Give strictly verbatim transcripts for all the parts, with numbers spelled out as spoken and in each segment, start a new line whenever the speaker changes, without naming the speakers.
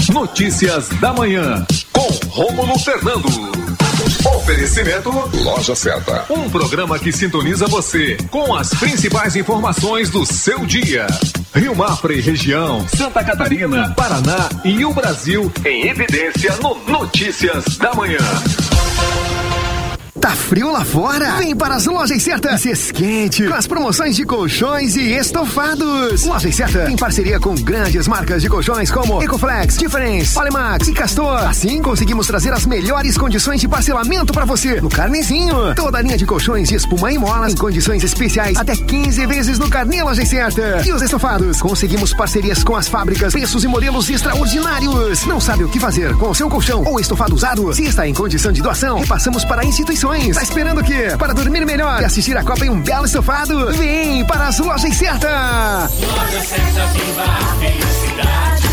Notícias da manhã, com Rômulo Fernando. Oferecimento Loja Certa. Um programa que sintoniza você com as principais informações do seu dia. Rio Mafra e região, Santa Catarina, Paraná e o Brasil em evidência no Notícias da Manhã.
Tá frio lá fora? Vem para as Lojas Certa e se esquente com as promoções de colchões e estofados. Lojas Certa em parceria com grandes marcas de colchões como Ecoflex, Difference, Polimax e Castor. Assim conseguimos trazer as melhores condições de parcelamento para você no Carnezinho. Toda a linha de colchões de espuma e molas em condições especiais até quinze vezes no Carnê Lojas Certa. E os estofados? Conseguimos parcerias com as fábricas, preços e modelos extraordinários. Não sabe o que fazer com o seu colchão ou estofado usado? Se está em condição de doação, repassamos para instituições. Tá esperando o quê? Para dormir melhor e assistir a Copa em um belo estofado? Vem para as Lojas Certa! Loja Certa, viva a felicidade.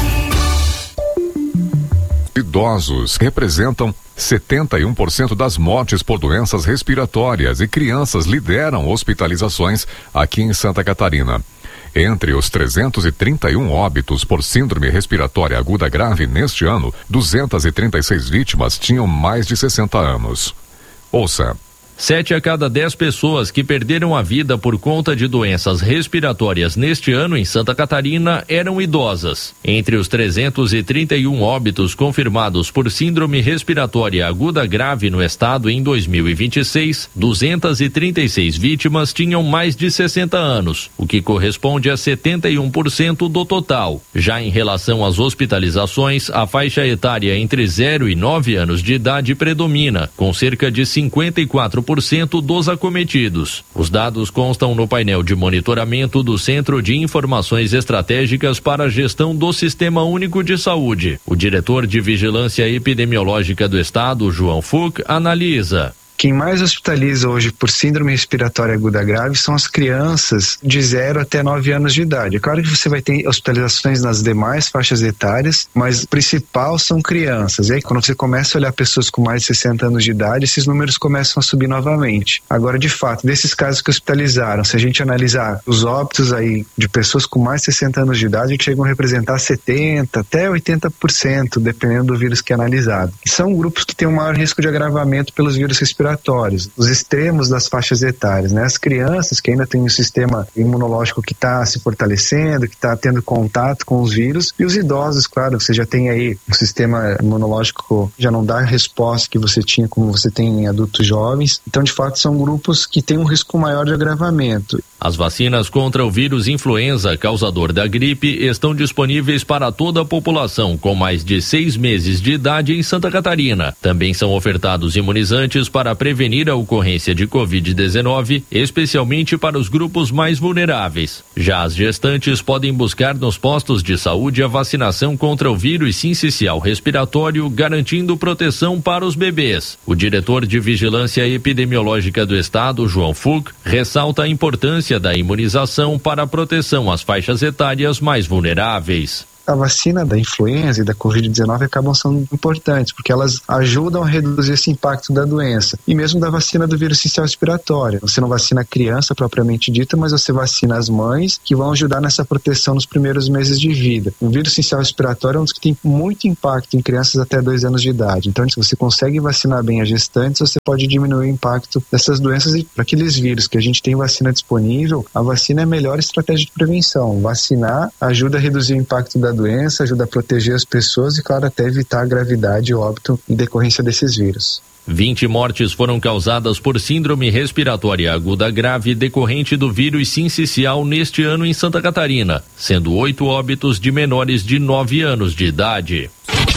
Idosos representam setenta e um por cento das mortes por doenças respiratórias e crianças lideram hospitalizações aqui em Santa Catarina. Entre os trezentos e trinta e um óbitos por síndrome respiratória aguda grave neste ano, duzentas e trinta e seis vítimas tinham mais de sessenta anos. Ouça.
Sete a cada dez pessoas que perderam a vida por conta de doenças respiratórias neste ano em Santa Catarina eram idosas. Entre os trezentos e trinta e um óbitos confirmados por síndrome respiratória aguda grave no estado em dois mil e vinte e seis, duzentas e trinta e seis vítimas tinham mais de sessenta anos, o que corresponde a setenta e um por cento do total. Já em relação às hospitalizações, a faixa etária entre zero e nove anos de idade predomina, com cerca de cinquenta e quatro por cento dos acometidos. Os dados constam no painel de monitoramento do Centro de Informações Estratégicas para a Gestão do Sistema Único de Saúde. O diretor de Vigilância Epidemiológica do Estado, João Fuch, analisa.
Quem mais hospitaliza hoje por síndrome respiratória aguda grave são as crianças de zero até nove anos de idade. É claro que você vai ter hospitalizações nas demais faixas etárias, mas o principal são crianças. E aí, quando você começa a olhar pessoas com mais de sessenta anos de idade, esses números começam a subir novamente. Agora, de fato, desses casos que hospitalizaram, se a gente analisar os óbitos aí de pessoas com mais de sessenta anos de idade, chegam a representar setenta até oitenta por cento, dependendo do vírus que é analisado. E são grupos que têm um maior risco de agravamento pelos vírus respiratórios. Os extremos das faixas etárias, né? As crianças que ainda têm um sistema imunológico que está se fortalecendo, que está tendo contato com os vírus, e os idosos, claro, você já tem aí um sistema imunológico que já não dá a resposta que você tinha como você tem em adultos jovens. Então, de fato, são grupos que têm um risco maior de agravamento.
As vacinas contra o vírus influenza, causador da gripe, estão disponíveis para toda a população com mais de seis meses de idade em Santa Catarina. Também são ofertados imunizantes para prevenir a ocorrência de covid dezenove, especialmente para os grupos mais vulneráveis. Já as gestantes podem buscar nos postos de saúde a vacinação contra o vírus sincicial respiratório, garantindo proteção para os bebês. O diretor de Vigilância Epidemiológica do Estado, João Fuch, ressalta a importância da imunização para a proteção às faixas etárias mais vulneráveis.
A vacina da influenza e da covid dezenove acabam sendo importantes, porque elas ajudam a reduzir esse impacto da doença. E mesmo da vacina do vírus sincicial respiratório. Você não vacina a criança propriamente dita, mas você vacina as mães, que vão ajudar nessa proteção nos primeiros meses de vida. O vírus sincicial respiratório é um dos que tem muito impacto em crianças até dois anos de idade. Então, se você consegue vacinar bem as gestantes, você pode diminuir o impacto dessas doenças. E para aqueles vírus que a gente tem vacina disponível, a vacina é a melhor estratégia de prevenção. Vacinar ajuda a reduzir o impacto da doença, ajuda a proteger as pessoas e, claro, até evitar a gravidade e óbito em decorrência desses vírus.
vinte mortes foram causadas por síndrome respiratória aguda grave decorrente do vírus sincicial neste ano em Santa Catarina, sendo oito óbitos de menores de nove anos de idade.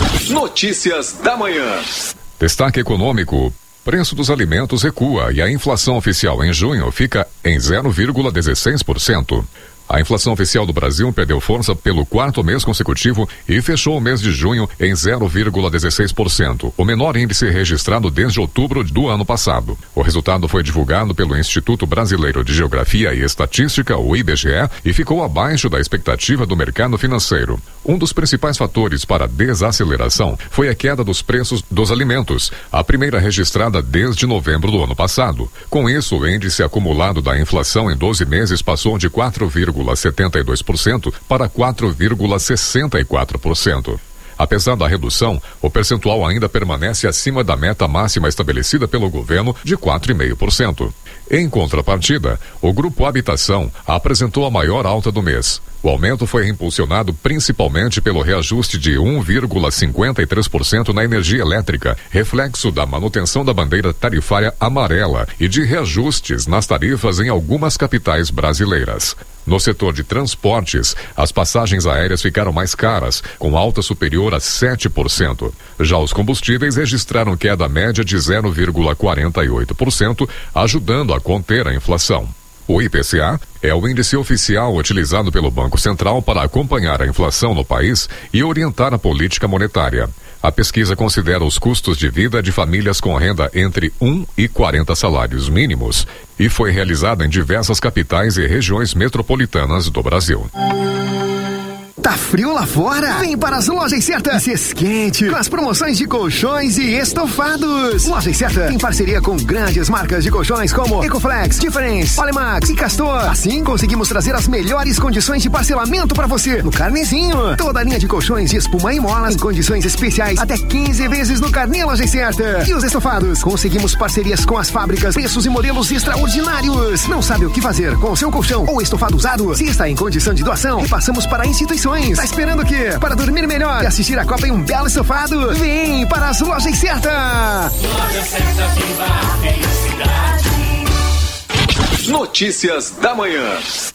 Notícias da manhã.
Destaque econômico. Preço dos alimentos recua e a inflação oficial em junho fica em zero vírgula dezesseis por cento. A inflação oficial do Brasil perdeu força pelo quarto mês consecutivo e fechou o mês de junho em zero vírgula dezesseis por cento, o menor índice registrado desde outubro do ano passado. O resultado foi divulgado pelo Instituto Brasileiro de Geografia e Estatística, o I B G E, e ficou abaixo da expectativa do mercado financeiro. Um dos principais fatores para a desaceleração foi a queda dos preços dos alimentos, a primeira registrada desde novembro do ano passado. Com isso, o índice acumulado da inflação em doze meses passou de quatro vírgula setenta e dois por cento para quatro vírgula sessenta e quatro por cento. Apesar da redução, o percentual ainda permanece acima da meta máxima estabelecida pelo governo de quatro vírgula cinco por cento. Em contrapartida, o Grupo Habitação apresentou a maior alta do mês. O aumento foi impulsionado principalmente pelo reajuste de um vírgula cinquenta e três por cento na energia elétrica, reflexo da manutenção da bandeira tarifária amarela e de reajustes nas tarifas em algumas capitais brasileiras. No setor de transportes, as passagens aéreas ficaram mais caras, com alta superior a sete por cento. Já os combustíveis registraram queda média de zero vírgula quarenta e oito por cento, ajudando a conter a inflação. O I P C A é o índice oficial utilizado pelo Banco Central para acompanhar a inflação no país e orientar a política monetária. A pesquisa considera os custos de vida de famílias com renda entre um e quarenta salários mínimos e foi realizada em diversas capitais e regiões metropolitanas do Brasil.
Tá frio lá fora? Vem para as Lojas Certa se esquente com as promoções de colchões e estofados. Lojas Certa tem parceria com grandes marcas de colchões como Ecoflex, Difference, Polimax e Castor. Assim conseguimos trazer as melhores condições de parcelamento para você no carnezinho. Toda a linha de colchões de espuma e molas em condições especiais até quinze vezes no carnê Lojas Certa. E os estofados? Conseguimos parcerias com as fábricas, preços e modelos extraordinários. Não sabe o que fazer com o seu colchão ou estofado usado? Se está em condição de doação, repassamos para instituições. Tá esperando o quê? Para dormir melhor e assistir a Copa em um belo estofado? Vem para as Lojas Certa!
Loja Certa, viva a felicidade. Notícias da manhã.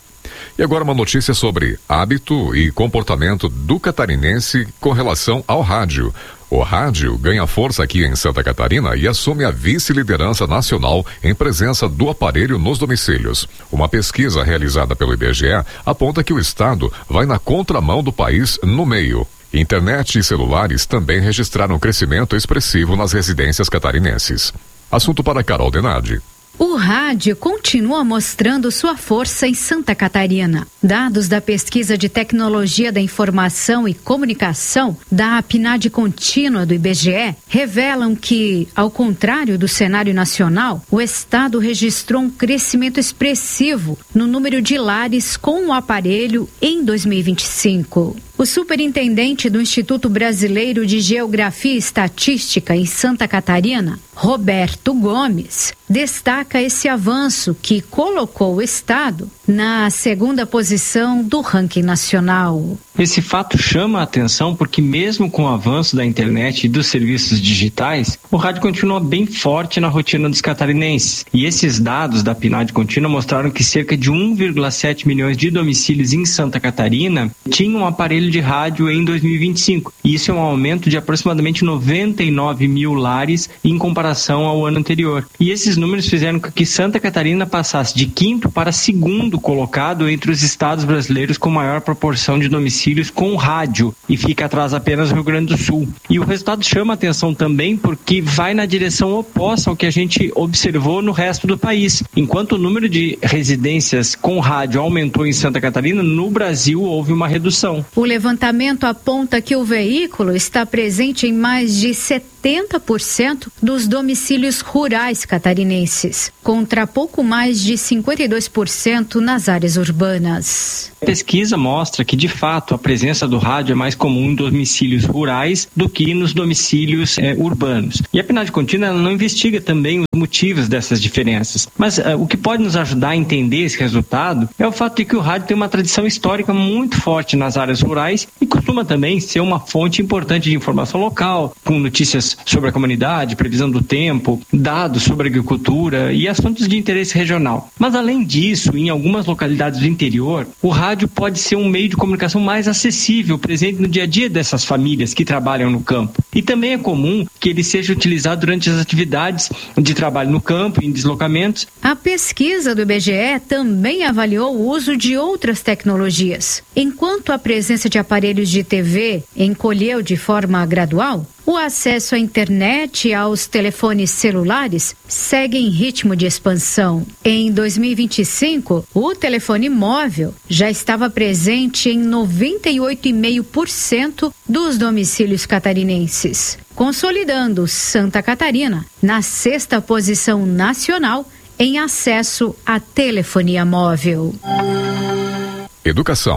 E agora uma notícia sobre hábito e comportamento do catarinense com relação ao rádio. O rádio ganha força aqui em Santa Catarina e assume a vice-liderança nacional em presença do aparelho nos domicílios. Uma pesquisa realizada pelo I B G E aponta que o estado vai na contramão do país no meio. Internet e celulares também registraram crescimento expressivo nas residências catarinenses. Assunto para Carol Denardi.
O rádio continua mostrando sua força em Santa Catarina. Dados da Pesquisa de Tecnologia da Informação e Comunicação da PNAD Contínua do I B G E revelam que, ao contrário do cenário nacional, o estado registrou um crescimento expressivo no número de lares com o aparelho em dois mil e vinte e cinco. O superintendente do Instituto Brasileiro de Geografia e Estatística em Santa Catarina, Roberto Gomes, destaca esse avanço que colocou o estado na segunda posição do ranking nacional.
Esse fato chama a atenção porque mesmo com o avanço da internet e dos serviços digitais, o rádio continua bem forte na rotina dos catarinenses. E esses dados da PNAD Contínua mostraram que cerca de um vírgula sete milhões de domicílios em Santa Catarina tinham um aparelho de rádio em dois mil e vinte e cinco. E isso é um aumento de aproximadamente noventa e nove mil lares em comparação ao ano anterior. E esses números fizeram com que Santa Catarina passasse de quinto para segundo colocado entre os estados brasileiros com maior proporção de domicílios com rádio, e fica atrás apenas o Rio Grande do Sul. E o resultado chama a atenção também porque vai na direção oposta ao que a gente observou no resto do país. Enquanto o número de residências com rádio aumentou em Santa Catarina, no Brasil houve uma redução.
O levantamento aponta que o veículo está presente em mais de setenta por cento dos domicílios rurais catarinenses, contra pouco mais de cinquenta e dois por cento nas áreas urbanas.
A pesquisa mostra que, de fato, a presença do rádio é mais comum em domicílios rurais do que nos domicílios eh, urbanos. E a PNAD Contínua ela não investiga também os motivos dessas diferenças. Mas uh, o que pode nos ajudar a entender esse resultado é o fato de que o rádio tem uma tradição histórica muito forte nas áreas rurais e costuma também ser uma fonte importante de informação local, com notícias sobre a comunidade, previsão do tempo, dados sobre agricultura e assuntos de interesse regional. Mas, além disso, em algumas localidades do interior, o rádio pode ser um meio de comunicação mais acessível, presente no dia a dia dessas famílias que trabalham no campo. E também é comum que ele seja utilizado durante as atividades de trabalho no campo, em deslocamentos.
A pesquisa do I B G E também avaliou o uso de outras tecnologias. Enquanto a presença de aparelhos de T V encolheu de forma gradual, o acesso à internet e aos telefones celulares segue em ritmo de expansão. Em dois mil e vinte e cinco, o telefone móvel já estava presente em noventa e oito vírgula cinco por cento dos domicílios catarinenses, consolidando Santa Catarina na sexta posição nacional em acesso à telefonia móvel.
Educação.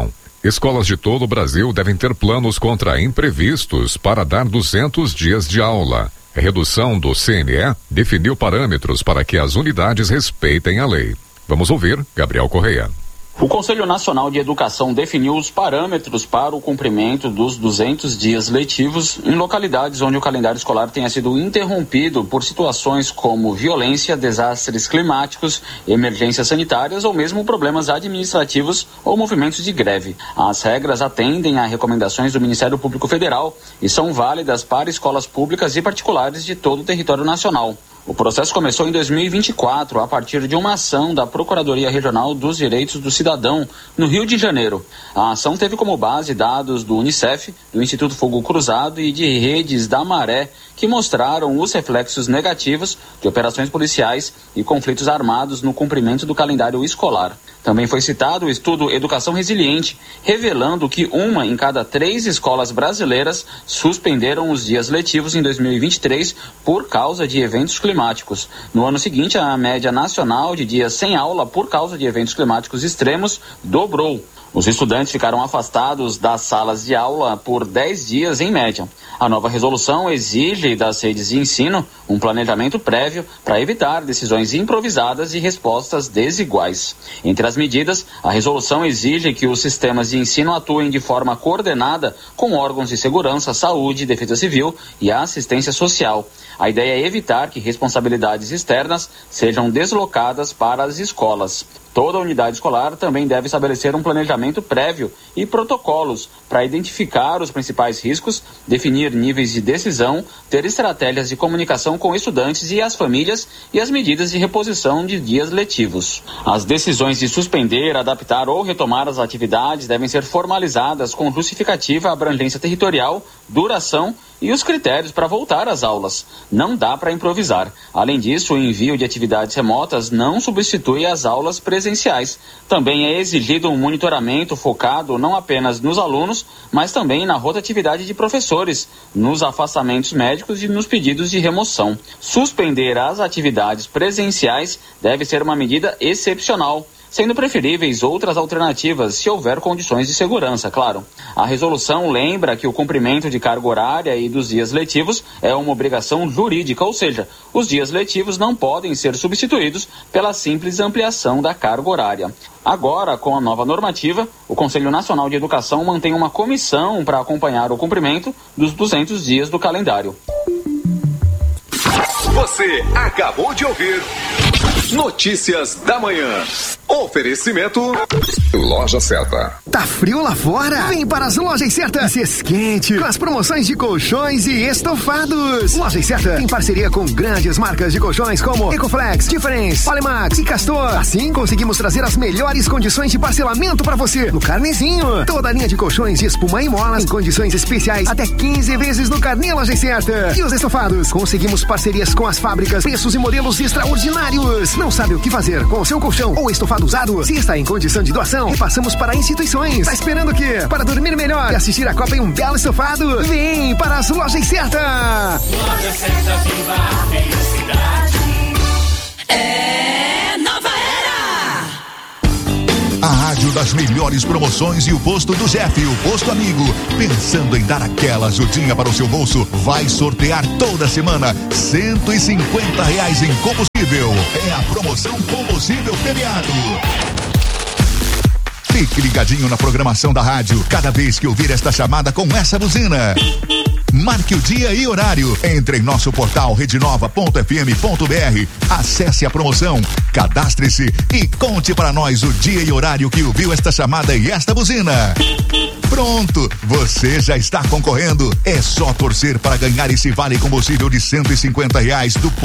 Escolas de todo o Brasil devem ter planos contra imprevistos para dar duzentos dias de aula. A redução do C N E definiu parâmetros para que as unidades respeitem a lei. Vamos ouvir Gabriel Correia.
O Conselho Nacional de Educação definiu os parâmetros para o cumprimento dos duzentos dias letivos em localidades onde o calendário escolar tenha sido interrompido por situações como violência, desastres climáticos, emergências sanitárias ou mesmo problemas administrativos ou movimentos de greve. As regras atendem a recomendações do Ministério Público Federal e são válidas para escolas públicas e particulares de todo o território nacional. O processo começou em dois mil e vinte e quatro, a partir de uma ação da Procuradoria Regional dos Direitos do Cidadão, no Rio de Janeiro. A ação teve como base dados do Unicef, do Instituto Fogo Cruzado e de redes da Maré, que mostraram os reflexos negativos de operações policiais e conflitos armados no cumprimento do calendário escolar. Também foi citado o estudo Educação Resiliente, revelando que uma em cada três escolas brasileiras suspenderam os dias letivos em dois mil e vinte e três por causa de eventos climáticos. No ano seguinte, a média nacional de dias sem aula por causa de eventos climáticos extremos dobrou. Os estudantes ficaram afastados das salas de aula por dez dias em média. A nova resolução exige das redes de ensino um planejamento prévio para evitar decisões improvisadas e respostas desiguais. Entre as medidas, a resolução exige que os sistemas de ensino atuem de forma coordenada com órgãos de segurança, saúde, defesa civil e assistência social. A ideia é evitar que responsabilidades externas sejam deslocadas para as escolas. Toda unidade escolar também deve estabelecer um planejamento prévio e protocolos para identificar os principais riscos, definir níveis de decisão, ter estratégias de comunicação com estudantes e as famílias e as medidas de reposição de dias letivos. As decisões de suspender, adaptar ou retomar as atividades devem ser formalizadas com justificativa, abrangência territorial, duração e os critérios para voltar às aulas. Não dá para improvisar. Além disso, o envio de atividades remotas não substitui as aulas presenciais. Também é exigido um monitoramento focado não apenas nos alunos, mas também na rotatividade de professores, nos afastamentos médicos e nos pedidos de remoção. Suspender as atividades presenciais deve ser uma medida excepcional, sendo preferíveis outras alternativas se houver condições de segurança, claro. A resolução lembra que o cumprimento de carga horária e dos dias letivos é uma obrigação jurídica, ou seja, os dias letivos não podem ser substituídos pela simples ampliação da carga horária. Agora, com a nova normativa, o Conselho Nacional de Educação mantém uma comissão para acompanhar o cumprimento dos duzentos dias do calendário.
Você acabou de ouvir Notícias da Manhã. Oferecimento Loja Certa.
Tá frio lá fora? Vem para as Lojas Certa. Se esquente com as promoções de colchões e estofados. Lojas Certa em parceria com grandes marcas de colchões como Ecoflex, Difference, Polymax e Castor. Assim conseguimos trazer as melhores condições de parcelamento para você no carnezinho. Toda a linha de colchões de espuma e molas em condições especiais até quinze vezes no carnê Loja Certa. E os estofados? Conseguimos parcerias com as fábricas, preços e modelos extraordinários. Não sabe o que fazer com o seu colchão ou estofado usado? Se está em condição de doação, repassamos para instituições. Tá esperando o quê? Para dormir melhor e assistir a Copa em um belo estofado? Vem para as Lojas Certa!
Loja Certa, viva a felicidade. É nova era!
A rádio das melhores promoções e o posto do Jeff, o posto amigo, pensando em dar aquela ajudinha para o seu bolso, vai sortear toda semana cento e cinquenta reais em combustível. É a promoção Combustível Premiado. Fique ligadinho na programação da rádio cada vez que ouvir esta chamada com essa buzina. Marque o dia e horário. Entre em nosso portal rede nova ponto f m ponto b r. Acesse a promoção, cadastre-se e conte para nós o dia e horário que ouviu esta chamada e esta buzina. Pronto, você já está concorrendo. É só torcer para ganhar esse vale combustível de cento e cinquenta reais do